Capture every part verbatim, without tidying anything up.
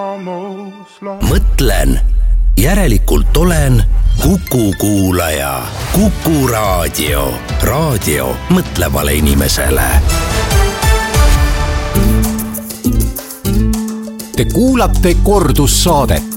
Mõtlen, järelikult olen Kuku kuulaja. Kuku raadio. Raadio mõtlevale inimesele. Te kuulate kordussaadet.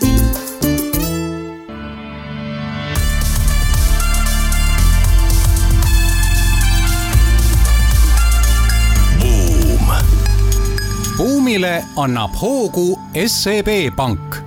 Buumile annab hoogu S E B Pank.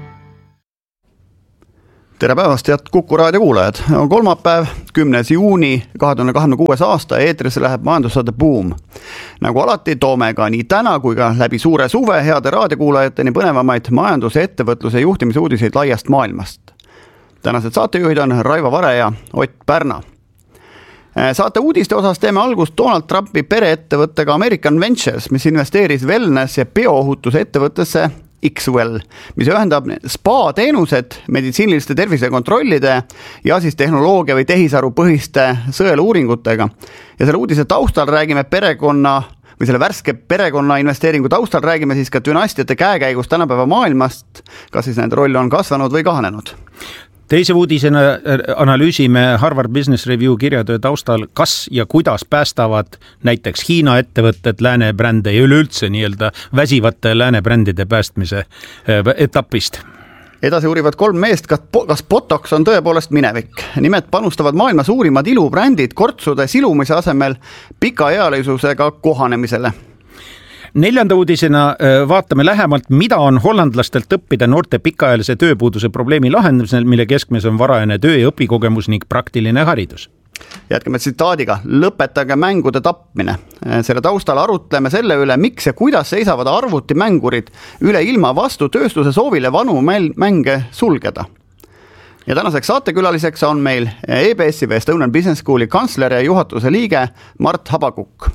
Tere päevast, head Kuku raadio kuulajad. On kolmapäev, kümnes juuni kahe tuhande kahekümne kuues aasta, eetrisse läheb majandussaade Buum. Nagu alati toome ka nii täna kui ka läbi suure suve heade raadiokuulajateni põnevamaid majanduse, ettevõtluse ja juhtimise uudiseid laiast maailmast. Tänased saatejuhid on Raivo Vare ja Ott Pärna. Saate uudiste osas teeme algust Donald Trumpi pereettevõttega American Ventures, mis investeeris wellness- ja bioohutuse ettevõttesse X-Well, mis ühendab spa teenused meditsiiniliste tervisekontrollide ja siis tehnoloogia või tehisaru põhiste sõeluuringutega. Ja selle uudise taustal räägime perekonna või selle värske perekonna investeeringu taustal räägime siis ka dünastiate käekäigust tänapäeva maailmast, kas siis nende roll on kasvanud või kahanenud. Teise uudisena analüüsime Harvard Business Review kirjatöö taustal, kas ja kuidas päästavad näiteks Hiina ettevõtted lääne brände ja üleüldse nii-öelda väsivate lääne brändide päästmise etapist. Edasi uurivad kolm meest, kas Botox on tõepoolest minevik. Nimelt panustavad maailma suurimad ilubrändid kortsude silumise asemel pikaealisusega kohanemisele. Neljanda uudisena vaatame lähemalt, mida on hollandlastelt õppida noorte pikaajalise tööpuuduse probleemi lahendamisel, mille keskmes on varajane töö- ja õpikogemus ning praktiline haridus. Jätkame tsitaadiga, lõpetage mängude tapmine. Selle taustal arutleme selle üle, miks ja kuidas seisavad arvutimängurid üle ilma vastu tööstuse soovile vanu mänge sulgeda. Ja tänaseks saatekülaliseks on meil E B S-i või Estonian Business Schooli kantsler ja juhatuse liige Mart Habakuk.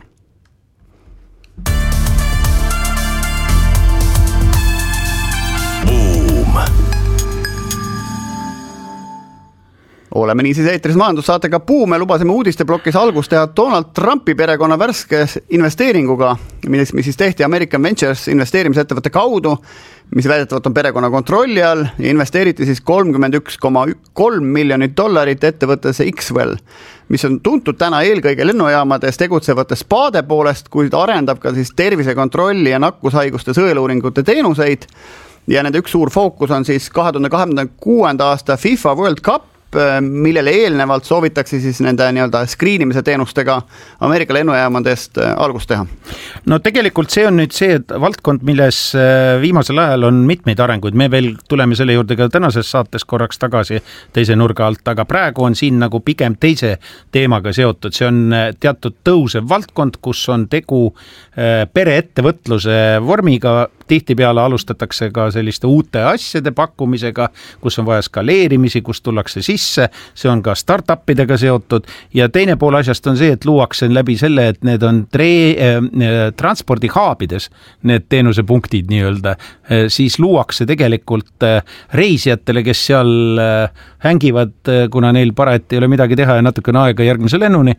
Oleme nii siis eetris majandussaatega Buum ja lubasime uudisteblokis algust teha Donald Trumpi perekonna värske investeeringuga, mis, mis siis tehti American Ventures investeerimisettevõtte kaudu, mis väidetavalt on perekonna kontrolli all ja investeeriti siis kolmkümmend üks koma kolm miljonit dollarit ettevõttesse X-Well, mis on tuntud täna eelkõige lennujaamades tegutsevate spaade poolest, kuid arendab ka siis tervisekontrolli ja nakkushaiguste sõeluuringute teenuseid ja nende üks suur fookus on siis kahe tuhande kahekümne kuuenda aasta FIFA World Cup, millele eelnevalt soovitakse siis nende nii-öelda skriinimise teenustega Ameerika lennujaamadest algust teha. No tegelikult see on nüüd see valdkond, milles viimasel ajal on mitmeid arenguid. Me veel tuleme selle juurde ka tänases saates korraks tagasi teise nurga alt, aga praegu on siin nagu pigem teise teemaga seotud. See on teatud tõusev valdkond, kus on tegu pereettevõtluse vormiga. Tihtipeale alustatakse ka selliste uute asjade pakkumisega, kus on vaja skaleerimisi, kus tullakse sisse, see on ka startupidega seotud ja teine pool asjast on see, et luuakse läbi selle, et need on tre- äh, transpordihaabides, need teenusepunktid nii-öelda, siis luuakse tegelikult reisijatele, kes seal hängivad, kuna neil parajalt ei ole midagi teha ja natukene aega järgmise lennuni,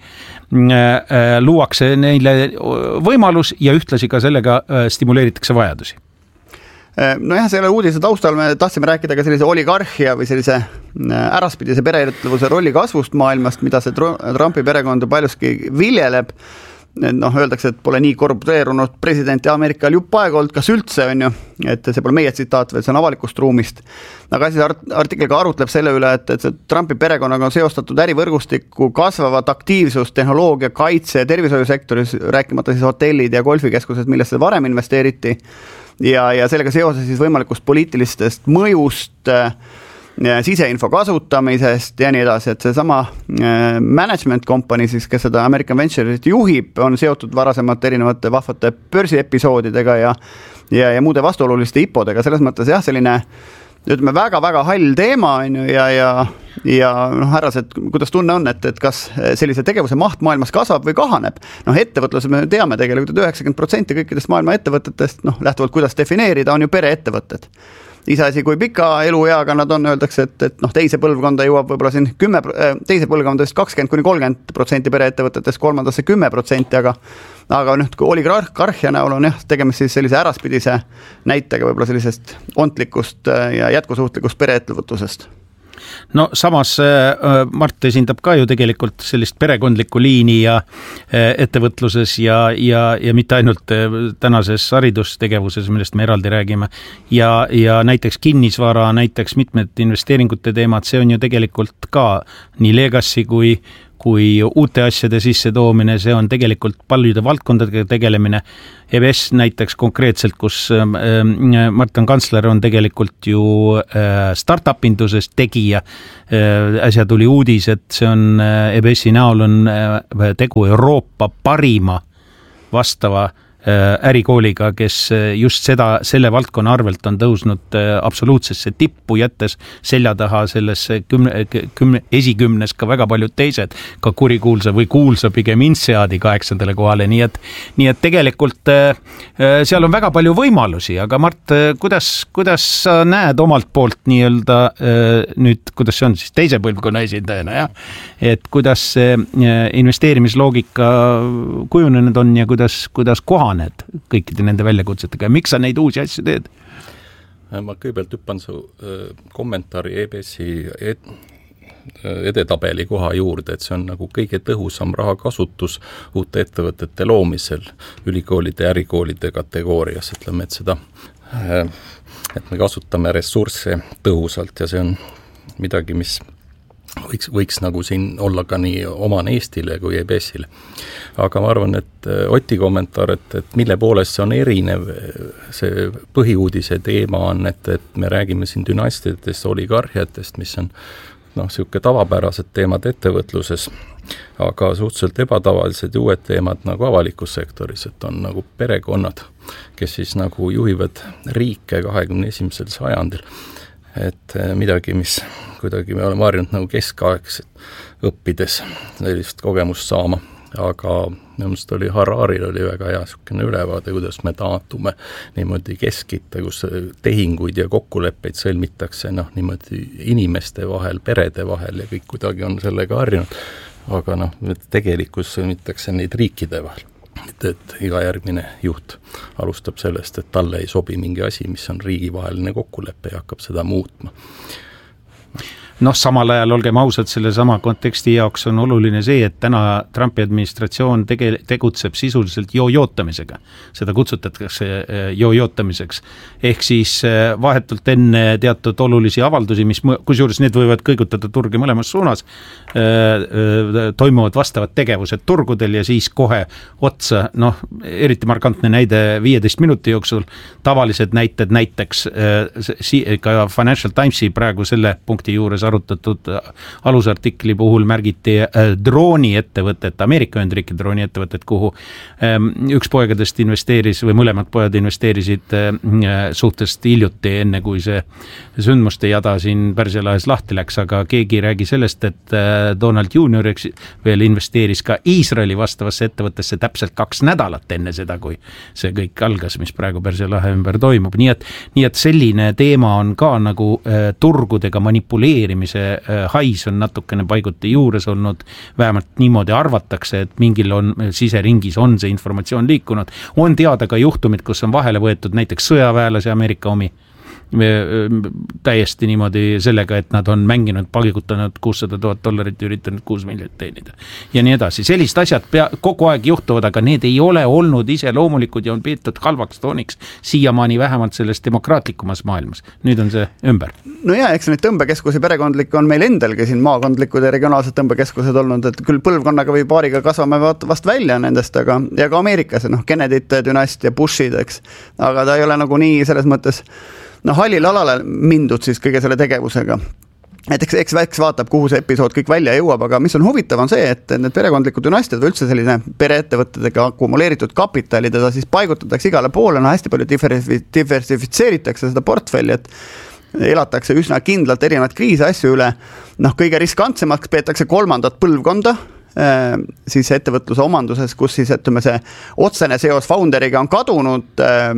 luuakse neile võimalus ja ühtlasi ka sellega stimuleeritakse vajadusi. No jah, selle uudise taustal me tahtsime rääkida ka sellise oligarhia või sellise äraspidise pereettevõtluse rolli kasvust maailmast, mida see Trumpi perekond paljuski viljeleb. Noh, öeldakse, et pole nii korrupteerunud presidenti Ameerikal jupp aega olnud, kas üldse on ju, et see pole meie tsitaat, vaid see on avalikust ruumist. Aga siis artikkel ka arutleb selle üle, et, et see Trumpi perekonnaga on seostatud ärivõrgustiku kasvavat aktiivsust tehnoloogia, kaitse ja tervishoiusektoris, rääkimata siis hotellid ja golfikeskused, millesse varem investeeriti. Ja, ja sellega seoses siis võimalikust poliitilistest mõjust, siseinfo kasutamisest ja nii edasi, et see sama management company, siis, kes seda American Venture'it juhib, on seotud varasemalt erinevate vahvate börsiepisoodidega ja, ja, ja muude vastuoluliste hipodega. Selles mõttes jah, selline ütleme väga-väga hall teema on ju, ja, ja, ja noh, härrased, kuidas tunne on, et, et kas sellise tegevuse maht maailmas kasvab või kahaneb. Noh, ettevõtlus me teame tegelikult, et üheksakümmend protsenti kõikidest maailma ettevõtetest, noh, lähtuvalt kuidas defineerida, on ju pereettevõtted. iseasi, kui pika elueaga nad on, öeldakse, et, et noh, teise põlvkonda jõuab võib-olla siin kümme, teise põlvkonda vist kakskümmend kuni kolmkümmend protsenti pereettevõtetest, kolmandasse kümme protsenti, aga aga nüüd, kui oligarhia näol on jah, tegemist siis sellise äraspidise näitega võib-olla sellisest ontlikust ja jätkusuutlikust pereettevõtlusest. No samas Mart esindab ka ju tegelikult sellist perekondlikku liini ja ettevõtluses ja, ja, ja mitte ainult tänases haridustegevuses, millest me eraldi räägime, ja, ja näiteks kinnisvara, näiteks mitmed investeeringute teemad, see on ju tegelikult ka nii legacy kui kui uute asjade sisse toomine, see on tegelikult paljude valdkondadega tegelemine. E B S näiteks konkreetselt, kus Martin Kantsler on tegelikult ju startup induses tegija. Äsja tuli uudis, et see on E B S-i näol on tegu Euroopa parima vastava ärikooliga, kes just seda, selle valdkonna arvelt on tõusnud absoluutsesse tippu, jättes selja taha sellesse kümne, kümne, esikümnes ka väga paljud teised, ka kurikuulsa või kuulsa pigem Inseadi kaheksandale kohale, nii et, nii et tegelikult seal on väga palju võimalusi, aga Mart, kuidas, kuidas sa näed omalt poolt nii-öelda nüüd, kuidas see on siis teise põlvkonna esindajana, jah? Et kuidas investeerimisloogika kujunenud on ja kuidas, kuidas koha need kõikide nende väljakutsetega ja miks sa neid uusi asju teed? Ma kõigepealt hüppan su kommentaari E B S-i ed- edetabeli koha juurde, et see on nagu kõige tõhusam rahakasutus uute ettevõtete loomisel ülikoolide ja ärikoolide kategoorias, ütleme, et seda, et me kasutame ressursse tõhusalt ja see on midagi, mis Võiks, võiks nagu siin olla ka nii omane Eestile kui E B S-ile. Aga ma arvan, et Oti kommentaar, et, et mille poolest see on erinev, see põhiuudise teema on, et, et me räägime siin dünastidest, oligarhiatest, mis on noh, siuke tavapärased teemad ettevõtluses, aga suhteliselt ebatavalised ja uued teemad nagu avalikus sektoris, et on nagu perekonnad, kes siis nagu juhivad riike kahekümne esimesel sajandil. Et midagi, mis kuidagi me oleme harjunud nagu keskaegselt õppides sellist kogemust saama, aga minust oli Hararil oli väga hea sükene ülevaade, kuidas me taandume niimoodi keskitta, kus tehinguid ja kokkuleppeid sõlmitakse noh, niimoodi inimeste vahel, perede vahel ja kõik kuidagi on sellega harjunud, aga noh, tegelikult sõlmitakse neid riikide vahel. Et, et iga järgmine juht alustab sellest, et talle ei sobi mingi asi, mis on riigivaheline kokkulepe ja hakkab seda muutma. Noh, samal ajal olgem ausad, selle sama konteksti jaoks on oluline see, et täna Trumpi administratsioon tege, tegutseb sisuliselt joo-jootamisega. Seda kutsutatakse joo-jootamiseks. Ehk siis vahetult enne teatud olulisi avaldusi, mis kusjuures need võivad kõigutada turgi mõlemas suunas, toimuvad vastavad tegevused turgudel ja siis kohe otsa, noh, eriti markantne näide viieteist minuti jooksul, tavalised näited näiteks ka Financial Timesi praegu selle punkti juures arutatud alusartikli puhul märgiti drooni ettevõtet, Ameerika Ühendriikide drooni ettevõtet, kuhu üks poegadest investeeris või mõlemad pojad investeerisid suhteliselt hiljuti, enne kui see sündmuste jada siin Pärsia lahes lahti läks, aga keegi ei räägi sellest, et Donald Junior veel investeeris ka Iisraeli vastavasse ettevõttesse täpselt kaks nädalat enne seda, kui see kõik algas, mis praegu Pärsia lahe ümber toimub. Nii et, nii et selline teema on ka nagu turgudega manipuleerimise hais on natukene paiguti juures olnud, vähemalt niimoodi arvatakse, et mingil on siseringis on see informatsioon liikunud. On teada ka juhtumid, kus on vahele võetud näiteks sõjaväelase Ameerika omi, täiesti niimoodi sellega, et nad on mänginud, paigutanud kuussada tuhat dollarit ja üritanud kuus miljonit teenida. Ja nii edasi. Sellist asjad pea, kogu aeg juhtuvad, aga need ei ole olnud ise loomulikud ja on peetud halvaks tooniks siiamaani vähemalt selles demokraatlikumas maailmas. Nüüd on see ümber. No ja, eks neid tõmbekeskusi perekondlik on meil endalgi siin maakondlikud ja regionaalsed tõmbekeskused olnud, et küll põlvkonnaga või paariga kasvame vast välja nendest, aga ja ka Ameerikas, noh, Kennedy'te dünastia, Bushid, eks, aga ta ei ole nagu nii selles mõttes no hallil alale mindud siis kõige selle tegevusega. Et eks, eks väiks vaatab, kuhu see episood kõik välja jõuab, aga mis on huvitav on see, et need perekondlikud dünastiad või üldse selline pereettevõttedega akkumuleeritud kapitali, teda siis paigutatakse igale poole, no hästi palju diversifitseeritakse seda portfelli, et elatakse üsna kindlalt erinevad kriisi asju üle. Noh, kõige riskantsemaks peetakse kolmandat põlvkonda siis ettevõtluse omanduses, kus siis ütleme see otsene seos founderiga on kadunud,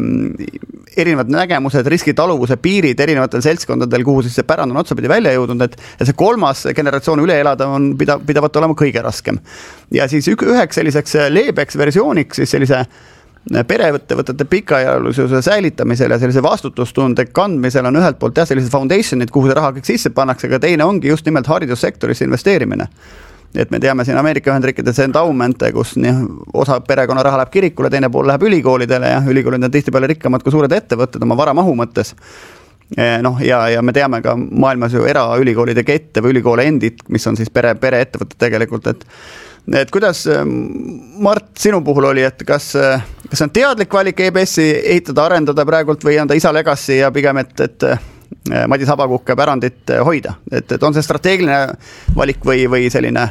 erinevad nägemused, riskitaluvuse piirid erinevatel seltskondadel, kuhu siis see pärand on otsapidi välja jõudnud, et ja see kolmas generatsioon üle elada on pida, pidavat olema kõige raskem. Ja siis üheks selliseks leebeks versiooniks siis sellise pereettevõtete pikaajalususe säilitamisel ja sellise vastutustunde kandmisel on ühelt poolt jah, sellised foundationid, kuhu see raha kõik sisse pannakse, aga teine ongi just nimelt haridussektorisse investeerimine. Et me teame siin Ameerika Ühendriikides endowmente, kus nii, osa perekonna raha läheb kirikule, teine pool läheb ülikoolidele ja ülikoolid on tihtipeale rikkamad kui suured ettevõtted oma varamahu mõttes. No, ja, ja me teame ka maailmas ju eraülikoolide kette või ülikoole endid, mis on siis pere, pere ettevõtted tegelikult, et et kuidas, Mart, sinu puhul oli, et kas, kas on teadlik valik E B S-i ehitada, arendada praegult või on ta isa legacy ja pigem, et, et Madis Habakukke pärandit hoida, et, et on see strateegiline valik või, või selline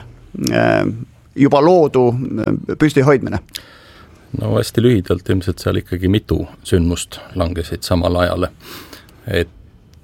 juba loodu püsti hoidmine? No hästi lühidalt ilmselt seal ikkagi mitu sündmust langesid samal ajale, et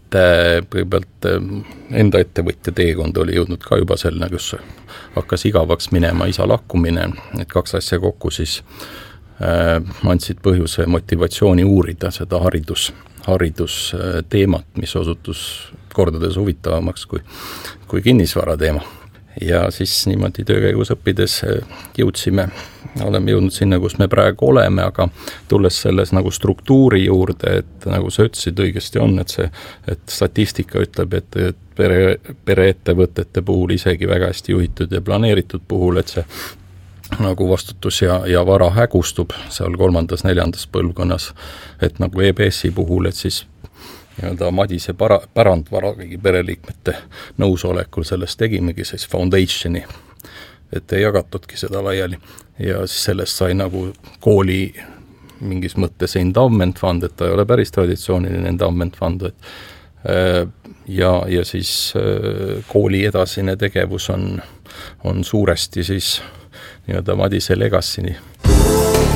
kõigepealt enda ettevõtja teekond oli jõudnud ka juba selline, kus hakkas igavaks minema isa lakkumine, et kaks asja kokku siis äh, andsid põhjuse motivatsiooni uurida seda haridus, haridusteemat, mis osutus kordades huvitavamaks kui, kui kinnisvara teema. Ja siis niimoodi töökäigus õppides jõudsime, oleme jõudnud sinna, kus me praegu oleme, aga tulles selles nagu struktuuri juurde, et nagu sa ütlesid õigesti on, et see, et statistika ütleb, et, et pere, pereettevõtete puhul isegi väga hästi juhitud ja planeeritud puhul, et see nagu vastutus ja, ja vara hägustub seal kolmandas, neljandas põlvkonnas, et nagu E B S-i puhul, et siis nii-öelda Madise para, pärandvara kõigi pereliikmete nõusolekul sellest tegimegi siis foundationi, et ei jagatudki seda laiali ja siis sellest sai nagu kooli mingis mõttes endowment fund, et ta ei ole päris traditsiooniline endowment fund, et ja, ja siis kooli edasine tegevus on, on suuresti siis nii-öelda Madise legacy